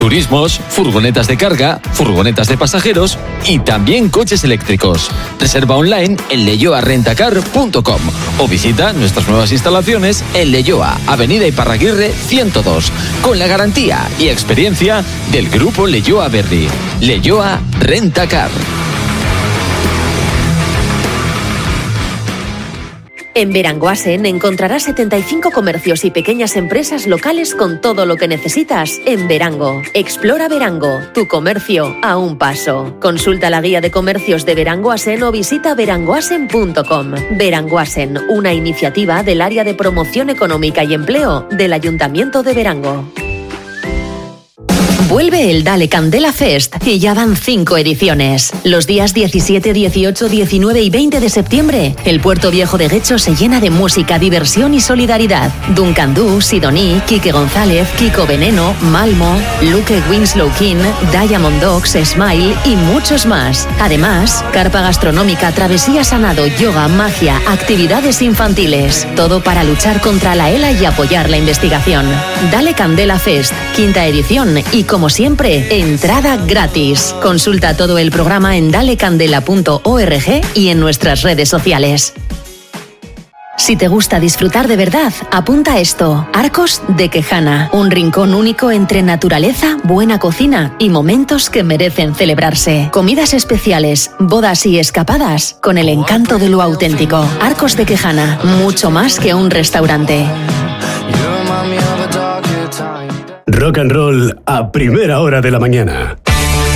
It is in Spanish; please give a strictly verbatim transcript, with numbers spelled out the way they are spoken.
Turismos, furgonetas de carga, furgonetas de pasajeros y también coches eléctricos. Reserva online en leyoa rentacar punto com o visita nuestras nuevas instalaciones en Leyoa, Avenida Iparraguirre ciento dos, con la garantía y experiencia del grupo Leyoa Berri. Leyoa Rentacar. En Beranguasen encontrarás setenta y cinco comercios y pequeñas empresas locales con todo lo que necesitas en Berango. Explora Berango, tu comercio a un paso. Consulta la guía de comercios de Beranguasen o visita beranguasen punto com. Beranguasen, una iniciativa del Área de Promoción Económica y Empleo del Ayuntamiento de Berango. Vuelve el Dale Candela Fest y ya van cinco ediciones. Los días diecisiete, dieciocho, diecinueve y veinte de septiembre, el Puerto Viejo de Guecho se llena de música, diversión y solidaridad. Duncan Du, Sidoní, Quique González, Kiko Veneno, Malmo, Luke Winslow King, Diamond Dogs, Smile y muchos más. Además, carpa gastronómica, travesía sanado, yoga, magia, actividades infantiles. Todo para luchar contra la ELA y apoyar la investigación. Dale Candela Fest, quinta edición y como siempre, entrada gratis. Consulta todo el programa en dale candela punto org y en nuestras redes sociales. Si te gusta disfrutar de verdad, apunta esto. Arcos de Quejana, un rincón único entre naturaleza, buena cocina y momentos que merecen celebrarse. Comidas especiales, bodas y escapadas con el encanto de lo auténtico. Arcos de Quejana, mucho más que un restaurante. Rock and roll a primera hora de la mañana.